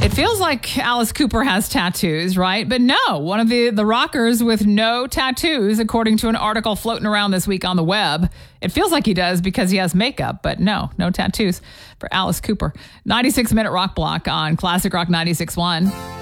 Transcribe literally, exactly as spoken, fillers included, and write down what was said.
It feels like Alice Cooper has tattoos, right? But no, one of the, the rockers with no tattoos, according to an article floating around this week on the web. It feels like he does because he has makeup, but no, no tattoos for Alice Cooper. ninety-six minute rock block on Classic Rock ninety-six point one.